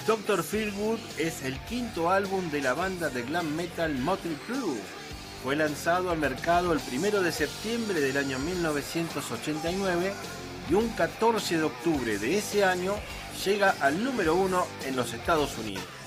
Dr. Feelgood es el quinto álbum de la banda de glam metal Mötley Crüe. Fue lanzado al mercado el 1 de septiembre del año 1989 y un 14 de octubre de ese año llega al número 1 en los Estados Unidos.